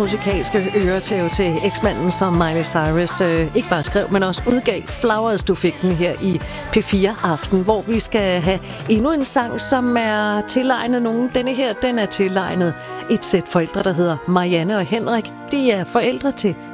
musikalske øretæve til eksmanden, som Miley Cyrus ikke bare skrev, men også udgav Flowers, du fik den her i P4 Aften, hvor vi skal have endnu en sang, som er tilegnet nogen. Denne her, den er tilegnet et sæt forældre, der hedder Marianne og Henrik. De er forældre til